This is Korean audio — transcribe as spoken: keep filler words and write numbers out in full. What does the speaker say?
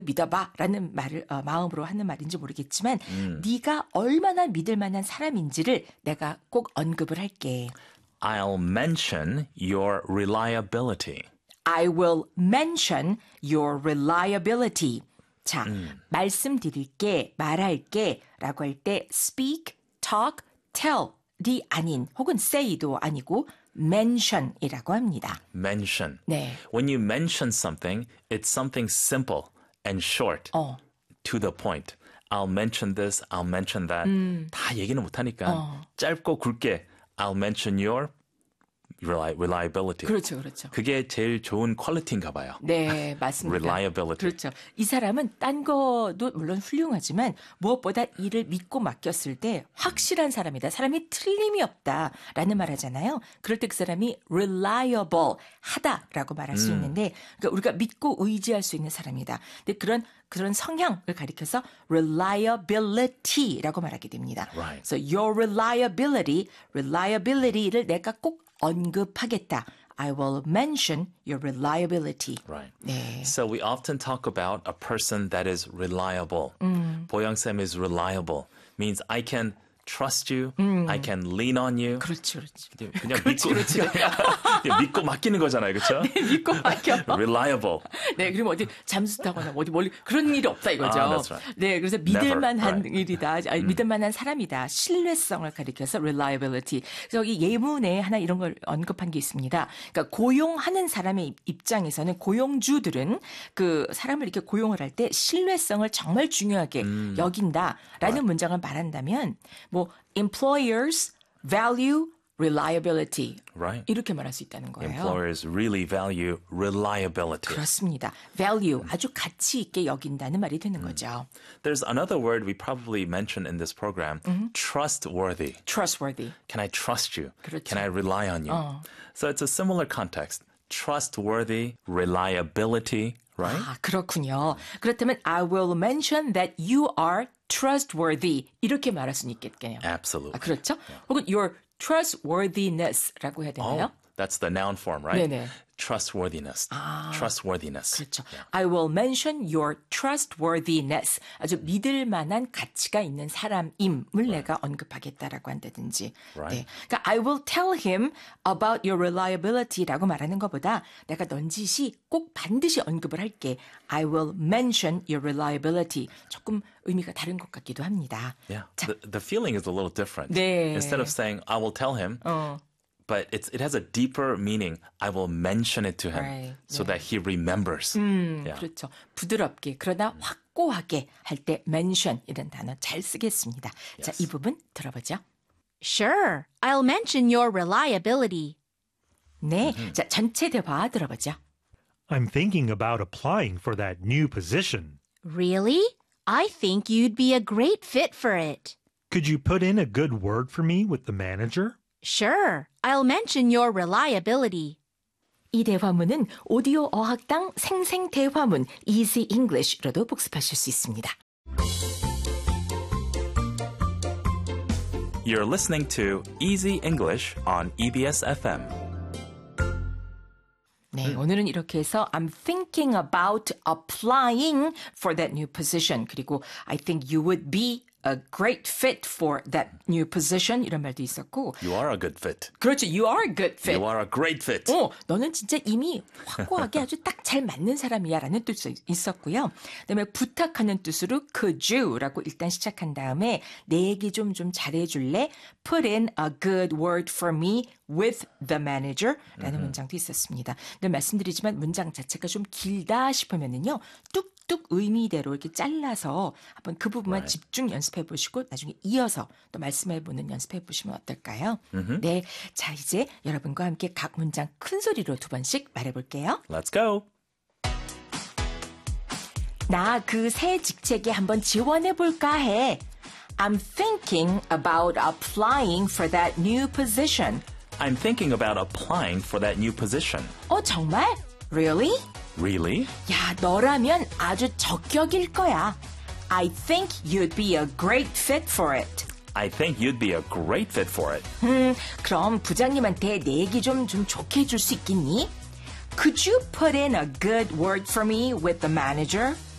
믿어봐라는 말을 어, 마음으로 하는 말인지 모르겠지만 음. 네가 얼마나 믿을 만한 사람인지를 내가 꼭 언급을 할게. I'll mention your reliability. I will mention your reliability. 자, 음. 말씀드릴게, 말할게 라고 할 때 speak, talk, tell이 아닌 혹은 say도 아니고 mention이라고 합니다. Mention. 네. When you mention something, it's something simple and short, 어. to the point. I'll mention this, I'll mention that. 음. 다 얘기는 못하니까 어. 짧고 굵게 I'll mention your reliability. 그렇죠, 그렇죠. 그게 제일 좋은 퀄리티인가 봐요. 네, 맞습니다. reliability. 그렇죠. 이 사람은 딴 거도 물론 훌륭하지만 무엇보다 일을 믿고 맡겼을 때 확실한 사람이다. 사람이 틀림이 없다라는 말 하잖아요. 그럴 때 그 사람이 reliable, 하다라고 말할 수 음. 있는데 그러니까 우리가 믿고 의지할 수 있는 사람이다. 근데 그런 그런 성향을 가리켜서 reliability라고 말하게 됩니다. Right. So your reliability, reliability를 내가 꼭 언급하겠다. I will mention your reliability. Right. 네. So we often talk about a person that is reliable. 음. 보영쌤 is reliable. Means I can trust you. 음. I can lean on you. 그렇지, 그렇지. 그냥, 그냥 그렇지, 믿고 그렇지. 그냥 믿고 맡기는 거잖아요, 그렇죠? 네, 믿고 맡겨. Reliable. 네, 그러면 어디 잠수 타거나 어디 멀리 그런 일이 없다 이거죠. Ah, that's right. 네, 그래서 믿을만한 Never, 일이다, 아니, 음. 믿을만한 사람이다, 신뢰성을 가리켜서 reliability. 그래서 여기 예문에 하나 이런 걸 언급한 게 있습니다. 그러니까 고용하는 사람의 입장에서는 고용주들은 그 사람을 이렇게 고용을 할 때 신뢰성을 정말 중요하게 음. 여긴다라는 Right. 문장을 말한다면 뭐 employers value reliability. Right. 이렇게 말할 수 있다는 거예요. Employers really value reliability. 그렇습니다. value, 아주 가치 있게 여긴다는 말이 되는 거죠. There's another word we probably mentioned in this program, trustworthy. trustworthy. Can I trust you? 그렇죠. Can I rely on you? 어. So it's a similar context. Trustworthy, reliability, right? 아, 그렇군요. 그렇다면 I will mention that you are trustworthy. 이렇게 말할 수는 있겠네요. Absolutely. 아, 그렇죠? 혹은 your trustworthiness라고 해야 되나요? Oh, that's the noun form, right? 네네. Trustworthiness. 아, Trustworthiness. 그렇죠. Yeah. I will mention your trustworthiness. 아주 믿을 만한 가치가 있는 사람임을 right. 내가 언급하겠다라고 한다든지. Right. 네. 그러니까 I will tell him about your reliability라고 말하는 것보다 내가 넌지시 꼭 반드시 언급을 할게. I will mention your reliability. 조금 의미가 다른 것 같기도 합니다. Yeah. 자, The, the feeling is a little different. 네. Instead of saying, I will tell him, 어. but it's, it has a deeper meaning. I will mention it to him Right. so 네. that he remembers. 음, Yeah. 그렇죠. 부드럽게 그러나 확고하게 할 때 mention 이런 단어 잘 쓰겠습니다. Yes. 자, 이 부분 들어보죠. Sure, I'll mention your reliability. 네, 자 전체 대화 들어보죠. I'm thinking about applying for that new position. Really? I think you'd be a great fit for it. Could you put in a good word for me with the manager? Sure, I'll mention your reliability. 이 대화문은 오디오 어학당 생생 대화문 Easy English로도 복습하실 수 있습니다. You're listening to Easy English on E B S F M. 네, 오늘은 이렇게 해서 I'm thinking about applying for that new position. 그리고 I think you would be a great fit for that new position. 이런 말도 있었고. You are a good fit. 그렇죠. You are a good fit. You are a great fit. 어, 너는 진짜 이미 확고하게 아주 딱 잘 맞는 사람이야 라는 뜻이 있었고요. 그다음에 부탁하는 뜻으로 could you라고 일단 시작한 다음에 내 얘기 좀 좀 잘해줄래? Put in a good word for me with the manager 라는 mm-hmm. 문장도 있었습니다. 근데 말씀드리지만 문장 자체가 좀 길다 싶으면은요. 뚝뚝 의미대로 이렇게 잘라서 한번 그 부분만 right. 집중 연습해 보시고 나중에 이어서 또 말씀해 보는 연습해 보시면 어떨까요? Mm-hmm. 네, 자 이제 여러분과 함께 각 문장 큰 소리로 두 번씩 말해 볼게요. Let's go. 나 그 새 직책에 한번 지원해 볼까 해. I'm thinking about applying for that new position. I'm thinking about applying for that new position. 어, 정말? Really? Really? 야, 너라면 아주 적격일 거야. I think you'd be a great fit for it. I think you'd be a great fit for it. 음, 그럼 부장님한테 내 얘기 좀, 좀 좋게 해줄 수 있겠니? Could you put in a good word for me with the manager?